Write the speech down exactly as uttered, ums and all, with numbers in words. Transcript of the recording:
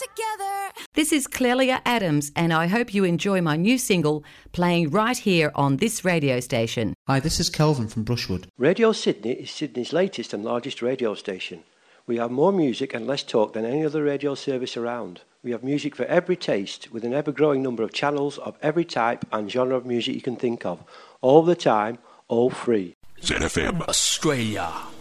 together. This is Clelia Adams, and I hope you enjoy my new single playing right here on this radio station. Hi, this is Kelvin from Brushwood. Radio Sydney is Sydney's latest and largest radio station. We have more music and less talk than any other radio service around. We have music for every taste, with an ever-growing number of channels of every type and genre of music you can think of. All the time, all free. Z F M Australia.